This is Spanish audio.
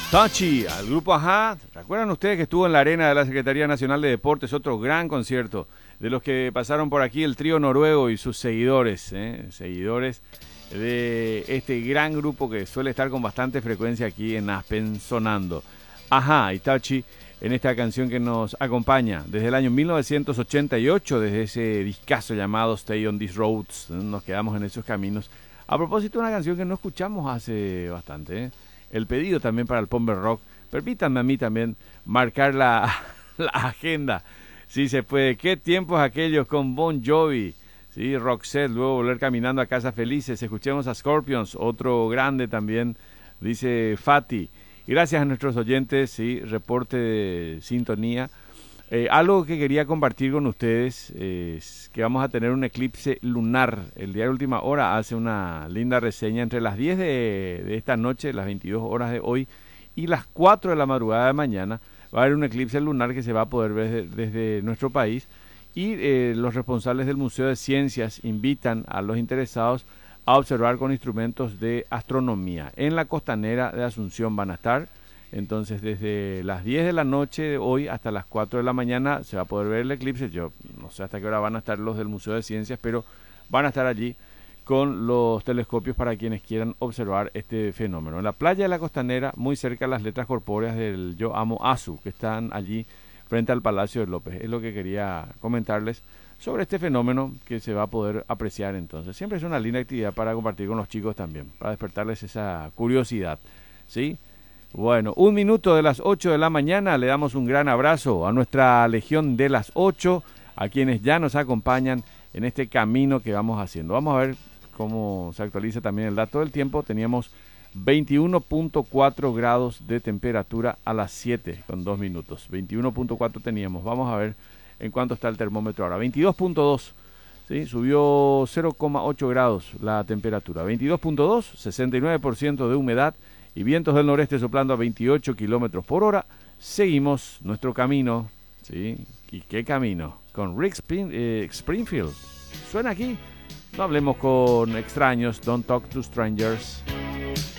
Tachi, al grupo Ajá. ¿Recuerdan ustedes que estuvo en la arena de la Secretaría Nacional de Deportes? Otro gran concierto de los que pasaron por aquí, el trío noruego y sus seguidores, seguidores de este gran grupo que suele estar con bastante frecuencia aquí en Aspen sonando. Ajá y Tachi en esta canción que nos acompaña desde el año 1988, desde ese discazo llamado Stay on These Roads. Nos quedamos en esos caminos. A propósito, una canción que no escuchamos hace bastante, el pedido también para el Pomber Rock. Permítanme a mí también marcar la agenda, si se puede. ¿Qué tiempos aquellos con Bon Jovi? Sí, Roxette, luego volver caminando a casa felices. Escuchemos a Scorpions, otro grande también, dice Fati. Y gracias a nuestros oyentes, sí, reporte de sintonía. Algo que quería compartir con ustedes es que vamos a tener un eclipse lunar. El diario Última Hora hace una linda reseña entre las 10 de esta noche, las 22 horas de hoy, y las 4 de la madrugada de mañana. Va a haber un eclipse lunar que se va a poder ver desde nuestro país. Y los responsables del Museo de Ciencias invitan a los interesados a observar con instrumentos de astronomía. En la costanera de Asunción van a estar. Entonces, desde las 10 de la noche de hoy hasta las 4 de la mañana se va a poder ver el eclipse. Yo no sé hasta qué hora van a estar los del Museo de Ciencias, pero van a estar allí con los telescopios para quienes quieran observar este fenómeno. En la playa de la costanera, muy cerca de las letras corpóreas del Yo Amo Asu, que están allí frente al Palacio de López. Es lo que quería comentarles sobre este fenómeno que se va a poder apreciar entonces. Siempre es una linda actividad para compartir con los chicos también, para despertarles esa curiosidad, ¿sí? Bueno, 1 minuto de las 8 de la mañana, le damos un gran abrazo a nuestra Legión de las 8, a quienes ya nos acompañan en este camino que vamos haciendo. Vamos a ver cómo se actualiza también el dato del tiempo. Teníamos 21.4 grados de temperatura a las 7 con 2 minutos. 21.4 teníamos. Vamos a ver en cuánto está el termómetro ahora. 22.2. ¿Sí? Subió 0,8 grados la temperatura. 22.2, 69% de humedad y vientos del noreste soplando a 28 kilómetros por hora. Seguimos nuestro camino. ¿Sí? ¿Y qué camino? Con Rick Springfield. ¿Suena aquí? No hablemos con extraños. Don't talk to strangers.